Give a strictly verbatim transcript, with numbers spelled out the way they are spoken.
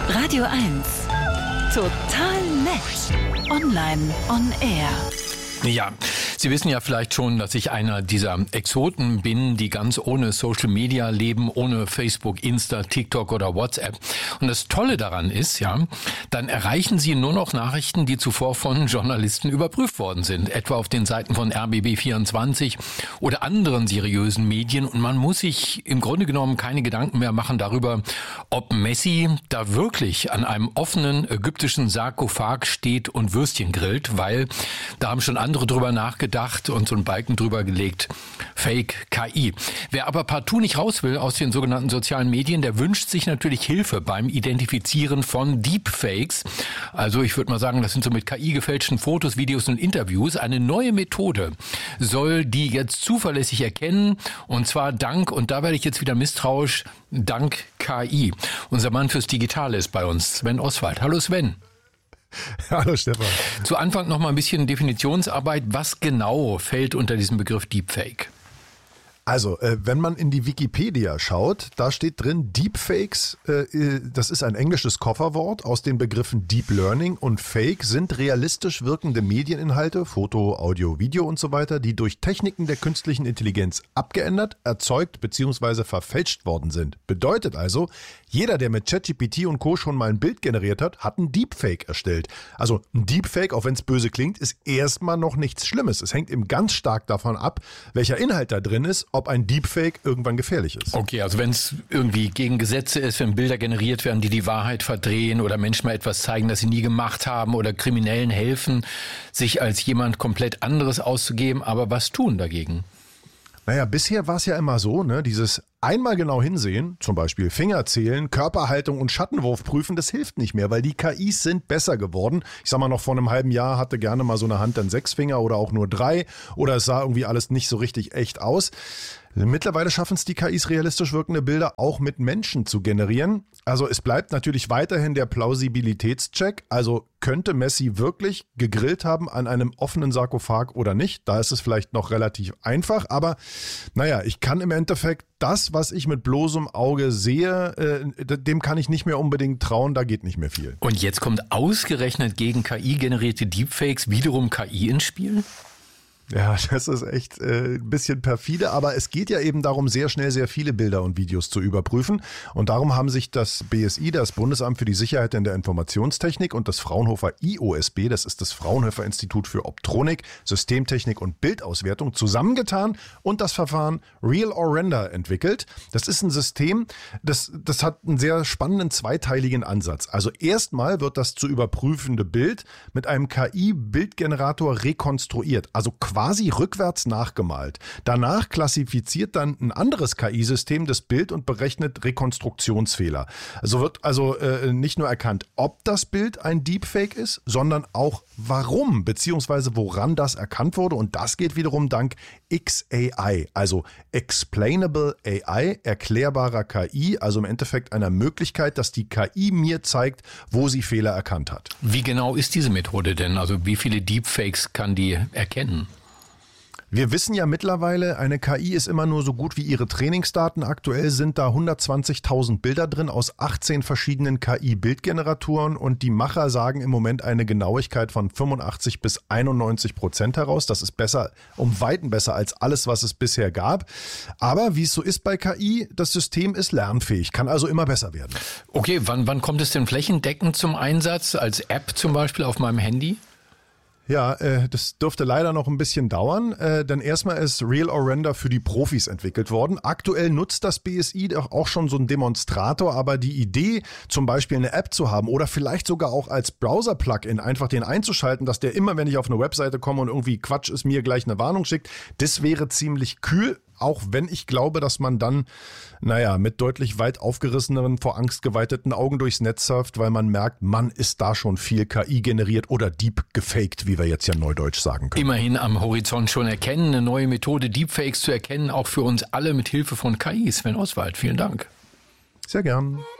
Radio eins. Total nett. Online on air. Ja, Sie wissen ja vielleicht schon, dass ich einer dieser Exoten bin, die ganz ohne Social Media leben, ohne Facebook, Insta, TikTok oder WhatsApp. Und das Tolle daran ist, ja, dann erreichen Sie nur noch Nachrichten, die zuvor von Journalisten überprüft worden sind, etwa auf den Seiten von R B B vierundzwanzig oder anderen seriösen Medien. Und man muss sich im Grunde genommen keine Gedanken mehr machen darüber, ob Messi da wirklich an einem offenen ägyptischen Sarkophag steht und Würstchen grillt, weil da haben schon andere drüber nachgedacht und so einen Balken drüber gelegt. Fake K I. Wer aber partout nicht raus will aus den sogenannten sozialen Medien, der wünscht sich natürlich Hilfe beim Identifizieren von Deepfakes. Also ich würde mal sagen, das sind so mit K I gefälschten Fotos, Videos und Interviews. Eine neue Methode soll die jetzt zuverlässig erkennen, und zwar dank, und da werde ich jetzt wieder misstrauisch, dank K I. Unser Mann fürs Digitale ist bei uns, Sven Oswald. Hallo Sven. Hallo Stefan. Zu Anfang noch mal ein bisschen Definitionsarbeit. Was genau fällt unter diesen Begriff Deepfake? Also, äh, wenn man in die Wikipedia schaut, da steht drin, Deepfakes, äh, das ist ein englisches Kofferwort aus den Begriffen Deep Learning und Fake sind realistisch wirkende Medieninhalte, Foto, Audio, Video und so weiter, die durch Techniken der künstlichen Intelligenz abgeändert, erzeugt bzw. verfälscht worden sind. Bedeutet also, jeder, der mit ChatGPT und Co. schon mal ein Bild generiert hat, hat ein Deepfake erstellt. Also ein Deepfake, auch wenn es böse klingt, ist erstmal noch nichts Schlimmes. Es hängt eben ganz stark davon ab, welcher Inhalt da drin ist, ob ein Deepfake irgendwann gefährlich ist. Okay, also wenn es irgendwie gegen Gesetze ist, wenn Bilder generiert werden, die die Wahrheit verdrehen oder Menschen mal etwas zeigen, das sie nie gemacht haben oder Kriminellen helfen, sich als jemand komplett anderes auszugeben, aber was tun dagegen? Naja, bisher war es ja immer so, ne, dieses einmal genau hinsehen, zum Beispiel Finger zählen, Körperhaltung und Schattenwurf prüfen, das hilft nicht mehr, weil die K Is sind besser geworden. Ich sag mal, noch vor einem halben Jahr hatte gerne mal so eine Hand dann sechs Finger oder auch nur drei oder es sah irgendwie alles nicht so richtig echt aus. Mittlerweile schaffen es die K Is, realistisch wirkende Bilder auch mit Menschen zu generieren. Also es bleibt natürlich weiterhin der Plausibilitätscheck. Also könnte Messi wirklich gegrillt haben an einem offenen Sarkophag oder nicht? Da ist es vielleicht noch relativ einfach. Aber naja, ich kann im Endeffekt das, was ich mit bloßem Auge sehe, äh, dem kann ich nicht mehr unbedingt trauen. Da geht nicht mehr viel. Und jetzt kommt ausgerechnet gegen K I generierte Deepfakes wiederum K I ins Spiel? Ja, das ist echt äh, ein bisschen perfide, aber es geht ja eben darum, sehr schnell sehr viele Bilder und Videos zu überprüfen. Und darum haben sich das B S I, das Bundesamt für die Sicherheit in der Informationstechnik, und das Fraunhofer I O S B, das ist das Fraunhofer Institut für Optronik, Systemtechnik und Bildauswertung, zusammengetan und das Verfahren Real or Render entwickelt. Das ist ein System, das, das hat einen sehr spannenden zweiteiligen Ansatz. Also erstmal wird das zu überprüfende Bild mit einem K I-Bildgenerator rekonstruiert, also quasi rückwärts nachgemalt. Danach klassifiziert dann ein anderes K I-System das Bild und berechnet Rekonstruktionsfehler. Also wird also äh, nicht nur erkannt, ob das Bild ein Deepfake ist, sondern auch warum bzw. woran das erkannt wurde. Und das geht wiederum dank X A I, also Explainable A I, erklärbarer K I, also im Endeffekt einer Möglichkeit, dass die K I mir zeigt, wo sie Fehler erkannt hat. Wie genau ist diese Methode denn? Also wie viele Deepfakes kann die erkennen? Wir wissen ja mittlerweile, eine K I ist immer nur so gut wie ihre Trainingsdaten. Aktuell sind da hundertzwanzigtausend Bilder drin aus achtzehn verschiedenen K I-Bildgeneratoren und die Macher sagen im Moment eine Genauigkeit von fünfundachtzig bis einundneunzig Prozent heraus. Das ist besser, um Weiten besser als alles, was es bisher gab. Aber wie es so ist bei K I, das System ist lernfähig, kann also immer besser werden. Okay, wann, wann kommt es denn flächendeckend zum Einsatz, als App zum Beispiel auf meinem Handy? Ja, äh, das dürfte leider noch ein bisschen dauern, äh, denn erstmal ist Real or Render für die Profis entwickelt worden. Aktuell nutzt das B S I auch schon so einen Demonstrator, aber die Idee, zum Beispiel eine App zu haben oder vielleicht sogar auch als Browser-Plugin einfach den einzuschalten, dass der immer, wenn ich auf eine Webseite komme und irgendwie Quatsch ist, mir gleich eine Warnung schickt, das wäre ziemlich kühl. Auch wenn ich glaube, dass man dann, naja, mit deutlich weit aufgerisseneren, vor Angst geweiteten Augen durchs Netz surft, weil man merkt, man ist da schon viel K I generiert oder deep gefaked, wie wir jetzt ja neudeutsch sagen können. Immerhin am Horizont schon erkennen, eine neue Methode, Deepfakes zu erkennen, auch für uns alle mit Hilfe von K I. Sven Oswald, vielen Dank. Sehr gern.